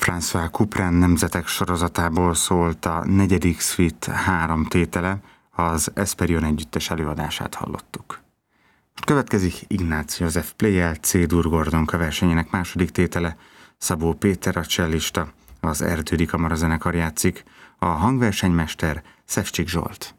François Couperin nemzetek sorozatából szólt a 4. szvit 3 tétele, az Esperion együttes előadását hallottuk. Most következik Ignác József Pleyel C-dur Gordonka versenyének második tétele, Szabó Péter a csellista, az Erdődi Kamarazenekar játszik, a hangversenymester Szevcsik Zsolt.